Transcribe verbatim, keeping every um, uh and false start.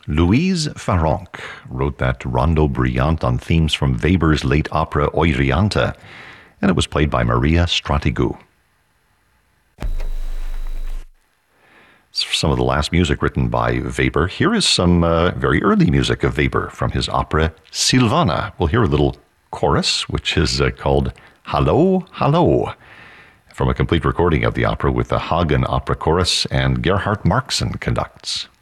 Louise Farrenc wrote that rondo brillante on themes from Weber's late opera Euryanthe, and it was played by Maria Stratigou. Some of the last music written by Weber. Here is some uh, very early music of Weber from his opera Silvana. We'll hear a little chorus, which is uh, called Hallo, Hallo, from a complete recording of the opera with the Hagen Opera Chorus, and Gerhard Markson conducts.